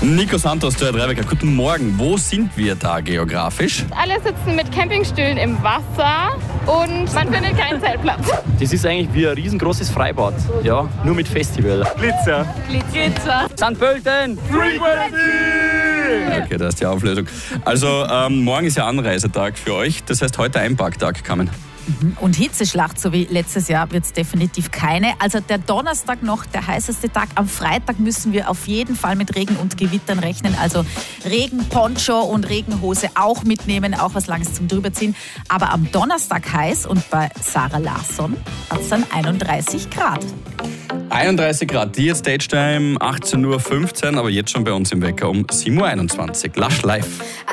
Nico Santos, der Dreiwecker, guten Morgen. Wo sind wir da geografisch? Alle sitzen mit Campingstühlen im Wasser und man findet keinen Zeltplatz. Das ist eigentlich wie ein riesengroßes Freibad. Ja, nur mit Festival. Glitzer. St. Pölten. Okay, da ist die Auflösung. Also morgen ist ja Anreisetag für euch. Das heißt, heute Einparktag, Carmen. Und Hitzeschlacht, so wie letztes Jahr, wird es definitiv keine. Also der Donnerstag noch der heißeste Tag. Am Freitag müssen wir auf jeden Fall mit Regen und Gewittern rechnen. Also Regen, Poncho und Regenhose auch mitnehmen, auch was Langes zum Drüberziehen. Aber am Donnerstag heiß und bei Sarah Larsson hat es dann 31 Grad. 31 Grad, die jetzt Stage Time 18.15 Uhr, aber jetzt schon bei uns im Wecker um 7.21 Uhr. Lush live.